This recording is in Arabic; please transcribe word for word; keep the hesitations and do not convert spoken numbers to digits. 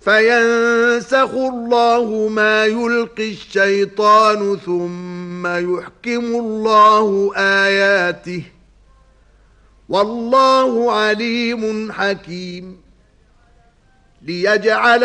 فينسخ الله ما يلقي الشيطان ثم يحكم الله آياته والله عليم حكيم ليجعل